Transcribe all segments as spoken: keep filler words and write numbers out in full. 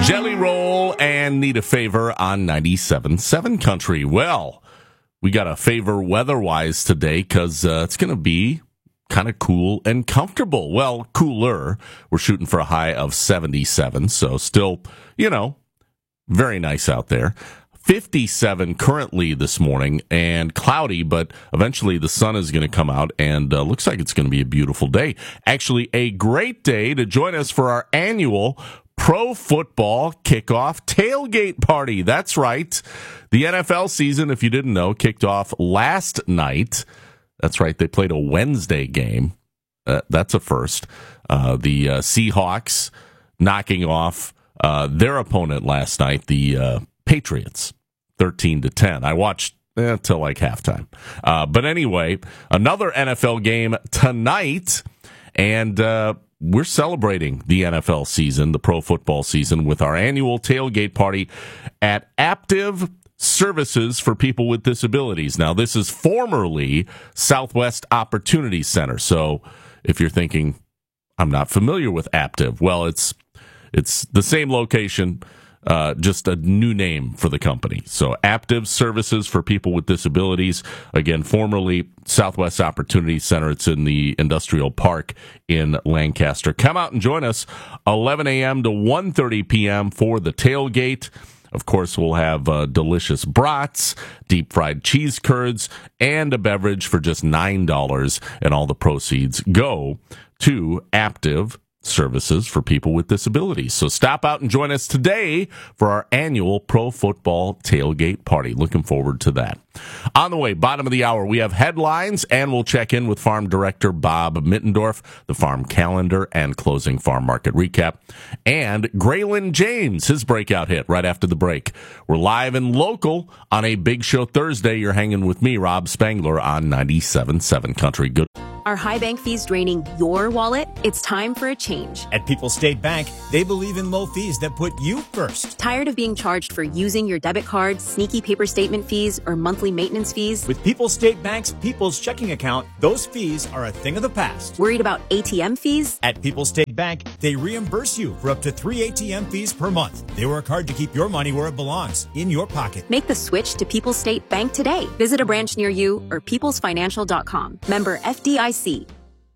Jelly Roll and Need a Favor on ninety-seven point seven Country. Well, we got a favor weather-wise today because uh, it's going to be kind of cool and comfortable. Well, cooler. We're shooting for a high of seventy-seven, so still, you know, very nice out there. fifty-seven currently this morning and cloudy, but eventually the sun is going to come out and uh, looks like it's going to be a beautiful day. Actually, a great day to join us for our annual Pro Football Kickoff Tailgate Party. That's right. The N F L season, if you didn't know, kicked off last night. That's right. They played a Wednesday game. Uh, that's a first. Uh, the uh, Seahawks knocking off uh, their opponent last night, the uh, Patriots, thirteen to ten. I watched eh, till like halftime. Uh, but anyway, another N F L game tonight, and uh, we're celebrating the N F L season, the pro football season, with our annual tailgate party at Aptiv Services for People with Disabilities. Now, this is formerly Southwest Opportunity Center. So if you're thinking, I'm not familiar with Aptiv, well, it's it's the same location, uh, just a new name for the company. So Aptiv Services for People with Disabilities, again, formerly Southwest Opportunity Center. It's in the Industrial Park in Lancaster. Come out and join us eleven a.m. to one thirty p.m. for the tailgate. Of course, we'll have uh, delicious brats, deep-fried cheese curds, and a beverage for just nine dollars, and all the proceeds go to Aptiv Services for People with Disabilities. So stop out and join us today for our annual Pro Football Tailgate Party. Looking forward to that. On the way, bottom of the hour, we have headlines, and we'll check in with Farm Director Bob Mittendorf, the farm calendar, and closing farm market recap. And Graylin James, his breakout hit right after the break. We're live and local on a Big Show Thursday. You're hanging with me, Rob Spangler, on ninety-seven point seven Country. Good. Are high bank fees draining your wallet? It's time for a change. At People's State Bank, they believe in low fees that put you first. Tired of being charged for using your debit card, sneaky paper statement fees, or monthly maintenance fees? With People's State Bank's People's Checking Account, those fees are a thing of the past. Worried about A T M fees? At People's State Bank, they reimburse you for up to three A T M fees per month. They work hard to keep your money where it belongs, in your pocket. Make the switch to People's State Bank today. Visit a branch near you or peoples financial dot com. Member F D I C.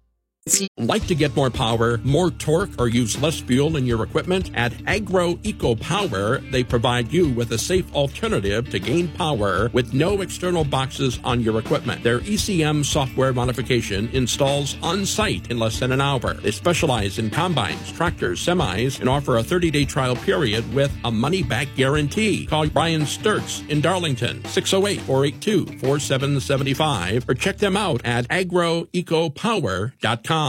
Like to get more power, more torque, or use less fuel in your equipment? At Agro Eco Power, they provide you with a safe alternative to gain power with no external boxes on your equipment. Their E C M software modification installs on-site in less than an hour. They specialize in combines, tractors, semis, and offer a thirty-day trial period with a money-back guarantee. Call Brian Sturts in Darlington, six oh eight, four eight two, four seven seven five, or check them out at agro eco power dot com.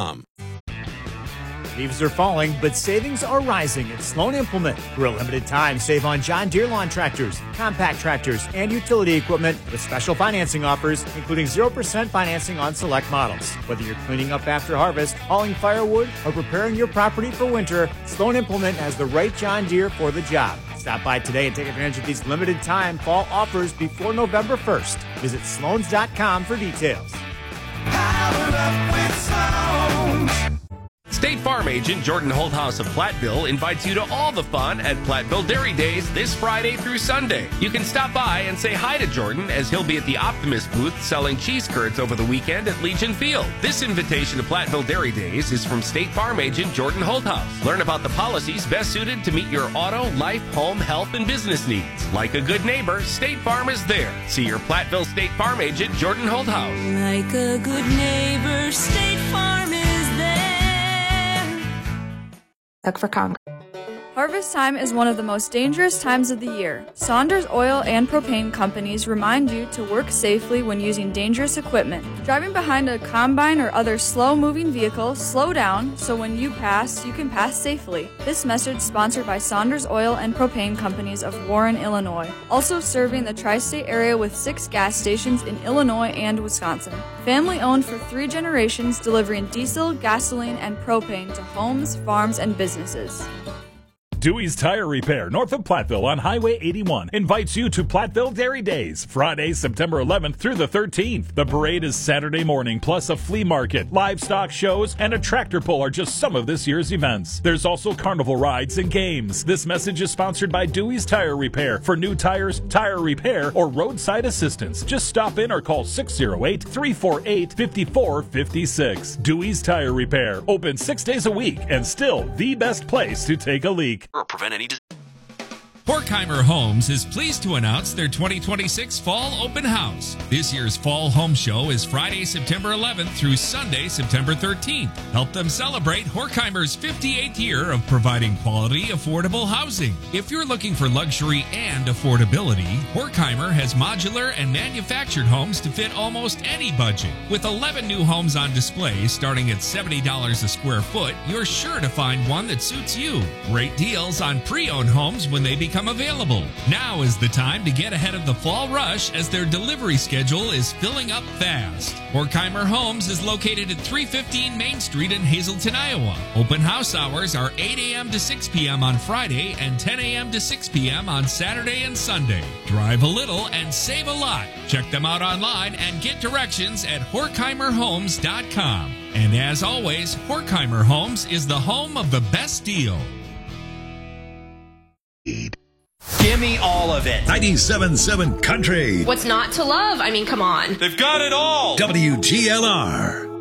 Leaves are falling, but savings are rising at Sloan Implement. For a limited time, save on John Deere lawn tractors, compact tractors, and utility equipment with special financing offers, including zero percent financing on select models. Whether you're cleaning up after harvest, hauling firewood, or preparing your property for winter, Sloan Implement has the right John Deere for the job. Stop by today and take advantage of these limited time fall offers before November first. Visit sloans dot com for details. Powered up with Sloan. State Farm agent Jordan Holthouse of Platteville invites you to all the fun at Platteville Dairy Days this Friday through Sunday. You can stop by and say hi to Jordan as he'll be at the Optimist booth selling cheese curds over the weekend at Legion Field. This invitation to Platteville Dairy Days is from State Farm agent Jordan Holthouse. Learn about the policies best suited to meet your auto, life, home, health, and business needs. Like a good neighbor, State Farm is there. See your Platteville State Farm agent Jordan Holthouse. Like a good neighbor, State Farm is there. Look for Congress. Harvest time is one of the most dangerous times of the year. Saunders Oil and Propane Companies remind you to work safely when using dangerous equipment. Driving behind a combine or other slow-moving vehicle, slow down so when you pass, you can pass safely. This message sponsored by Saunders Oil and Propane Companies of Warren, Illinois. Also serving the tri-state area with six gas stations in Illinois and Wisconsin. Family-owned for three generations, delivering diesel, gasoline, and propane to homes, farms, and businesses. Dewey's Tire Repair, north of Platteville on Highway eighty-one, invites you to Platteville Dairy Days, Friday, September eleventh through the thirteenth. The parade is Saturday morning, plus a flea market, livestock shows, and a tractor pull are just some of this year's events. There's also carnival rides and games. This message is sponsored by Dewey's Tire Repair. For new tires, tire repair, or roadside assistance, just stop in or call six oh eight, three four eight, five four five six. Dewey's Tire Repair, open six days a week and still the best place to take a leak. Or prevent any disease. Horkheimer Homes is pleased to announce their twenty twenty-six Fall Open House. This year's Fall Home Show is Friday, September eleventh through Sunday, September thirteenth. Help them celebrate Horkheimer's fifty-eighth year of providing quality, affordable housing. If you're looking for luxury and affordability, Horkheimer has modular and manufactured homes to fit almost any budget. With eleven new homes on display starting at seventy dollars a square foot, you're sure to find one that suits you. Great deals on pre-owned homes when they become available. Now is the time to get ahead of the fall rush as their delivery schedule is filling up fast. Horkheimer Homes is located at three fifteen Main Street in Hazleton, Iowa. Open house hours are eight a.m. to six p.m. on Friday and ten a.m. to six p.m. on Saturday and Sunday. Drive a little and save a lot. Check them out online and get directions at horkheimer homes dot com. And as always, Horkheimer Homes is the home of the best deal. Give me all of it. ninety-seven point seven Country. What's not to love? I mean, come on. They've got it all. W G L R.